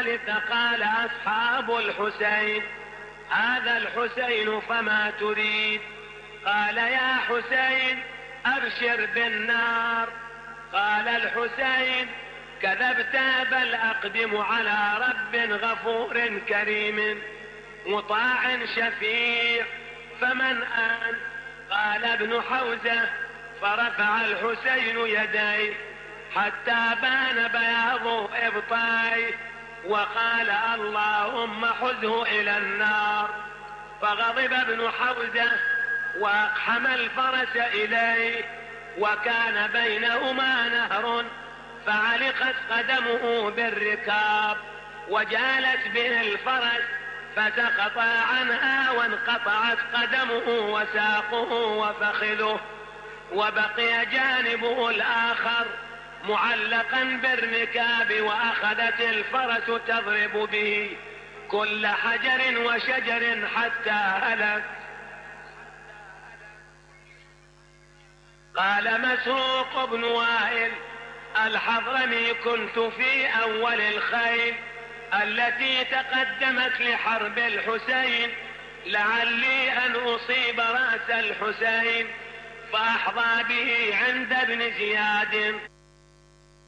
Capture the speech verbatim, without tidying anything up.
ذلك قال أصحاب الحسين: هذا الحسين فما تريد؟ قال: يا حسين أبشر بالنار. قال الحسين: كذبت، بل أقدم على رب غفور كريم مطاع شفيع، فمن أنت؟ قال: ابن حوزة. فرفع الحسين يديه حتى بان بياض إبطيه وقال: اللهم حزه إلى النار. فغضب ابن حوزة وأقحم الفرس إليه، وكان بينهما نهر، فعلقت قدمه بالركاب وجالت به الفرس فسقط عنها، وانقطعت قدمه وساقه وفخذه، وبقي جانبه الآخر معلقا بالركاب، وأخذت الفرس تضرب به كل حجر وشجر حتى هلك. قال مسروق بن وائل الحضرمي: كنت في أول الخيل التي تقدمت لحرب الحسين، لعلي أن أصيب رأس الحسين فأحظى به عند ابن زياد.